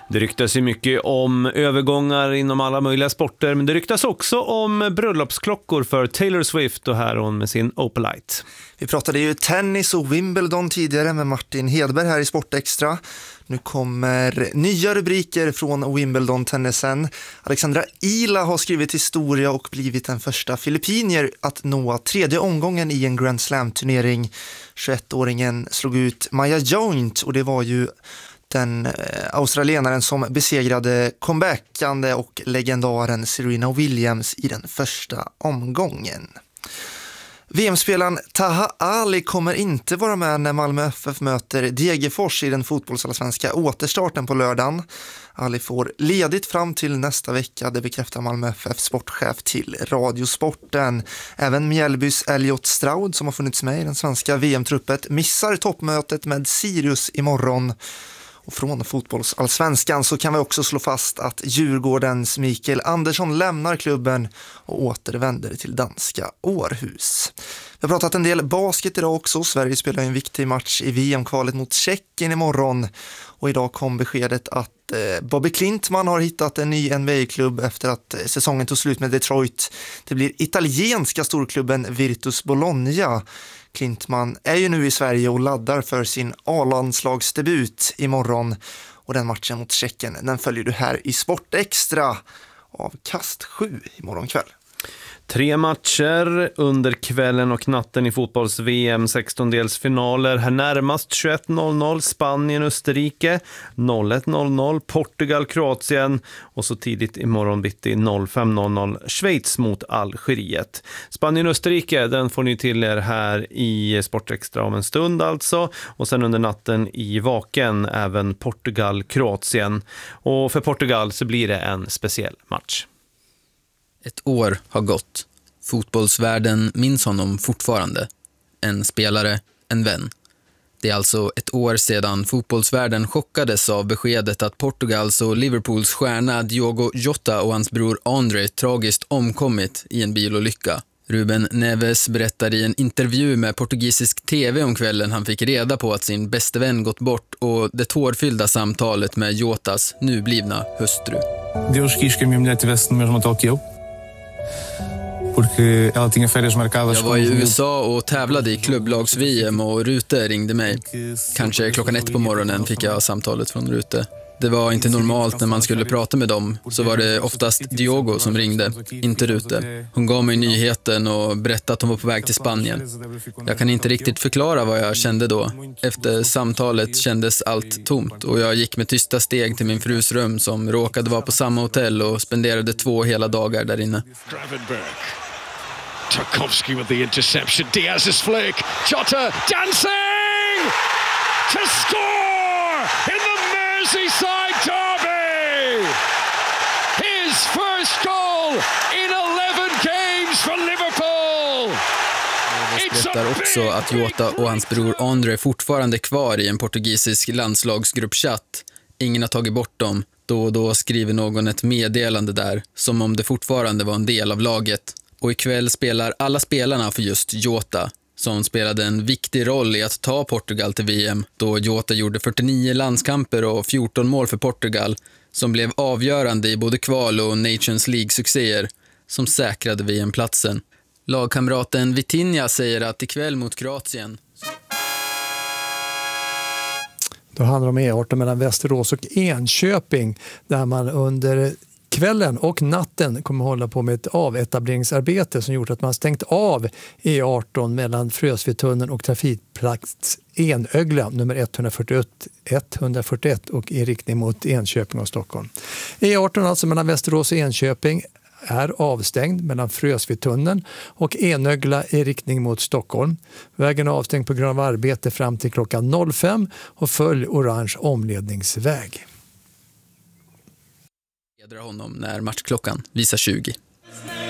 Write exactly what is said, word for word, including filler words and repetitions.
Det ryktas ju mycket om övergångar inom alla möjliga sporter, men det ryktas också om bröllopsklockor för Taylor Swift och här hon med sin Opalite. Vi pratade ju tennis och Wimbledon tidigare med Martin Hedberg här i Sportextra. Nu kommer nya rubriker från Wimbledon-tennisen. Alexandra Ila har skrivit historia och blivit den första filippinier att nå tredje omgången i en Grand Slam-turnering. tjugoettåringen slog ut Maya Joint och det var ju den eh, australienaren som besegrade comebackande och legendaren Serena Williams i den första omgången. V M-spelaren Taha Ali kommer inte vara med när Malmö F F möter Degerfors i den fotbollsallsvenska återstarten på lördagen. Ali får ledigt fram till nästa vecka, det bekräftar Malmö F F sportchef till Radiosporten. Även Mjällbys Elliot Stroud som har funnits med i den svenska V M-truppet missar toppmötet med Sirius imorgon. Och från fotbollsallsvenskan så kan vi också slå fast att Djurgårdens Mikael Andersson lämnar klubben och återvänder till danska Århus. Vi har pratat en del basket idag också. Sverige spelar en viktig match i V M-kvalet mot Tjeckien imorgon. Och idag kom beskedet att eh, Bobby Klintman har hittat en ny N B A-klubb efter att eh, säsongen tog slut med Detroit. Det blir italienska storklubben Virtus Bologna. Klintman är ju nu i Sverige och laddar för sin A-landslagsdebut imorgon. Och den matchen mot Tjeckien, den följer du här i Sportextra av Kast sju imorgon kväll. Tre matcher under kvällen och natten i fotbolls-V M, sextondelsfinaler. Här närmast tjugoett noll noll Spanien-Österrike, noll ett noll noll Portugal-Kroatien och så tidigt imorgon bitti noll fem noll noll Schweiz mot Algeriet. Spanien-Österrike, den får ni till er här i Sportextra om en stund alltså. Och sen under natten i Vaken även Portugal-Kroatien. Och för Portugal så blir det en speciell match. Ett år har gått. Fotbollsvärlden minns honom fortfarande. En spelare, en vän. Det är alltså ett år sedan fotbollsvärlden chockades av beskedet att Portugals och Liverpools stjärna Diogo Jota och hans bror André tragiskt omkommit i en bilolycka. Ruben Neves berättade i en intervju med portugisisk tv om kvällen han fick reda på att sin bäste vän gått bort och det tårfyllda samtalet med Jotas nublivna hustru. Deus quis que a minha mulher tivesse no mesmo hotel que eu. Porque ela tinha férias marcadas. Jag var i U S A och tävlade i klubblags-V M och Rute ringde mig. Kanske klockan ett på morgonen fick jag samtalet från Rute. Det var inte normalt när man skulle prata med dem, så var det oftast Diogo som ringde, inte Rute. Hon gav mig nyheten och berättade att hon var på väg till Spanien. Jag kan inte riktigt förklara vad jag kände då. Efter samtalet kändes allt tomt och jag gick med tysta steg till min frus rum som råkade vara på samma hotell och spenderade två hela dagar där inne. Tarkovsky with the interception. Diaz's flick. Jota dancing to score in the Merseyside derby. His first goal in eleven games for Liverpool. Det berättar också att Jota och hans bror André fortfarande är kvar i en portugisisk landslagsgruppchatt. Ingen har tagit bort dem. Då och då skriver någon ett meddelande där, som om det fortfarande var en del av laget. Och ikväll spelar alla spelarna för just Jota, som spelade en viktig roll i att ta Portugal till V M, då Jota gjorde fyrtionio landskamper och fjorton mål för Portugal, som blev avgörande i både kval och Nations League-succéer, som säkrade V M-platsen. Lagkamraten Vitinha säger att ikväll mot Kroatien... Då handlar det om E arton mellan Västerås och Enköping, där man under kvällen och natten kommer hålla på med ett avetableringsarbete som gjort att man stängt av E arton mellan Frösvitunneln och trafikplats Enögla nummer etthundrafyrtioett, etthundrafyrtioett och i riktning mot Enköping och Stockholm. E arton alltså mellan Västerås och Enköping är avstängd mellan Frösvitunneln och Enögla i riktning mot Stockholm. Vägen är avstängd på grund av arbete fram till klockan noll fem och följ orange omledningsväg. Hedrar honom när matchklockan visar tjugo.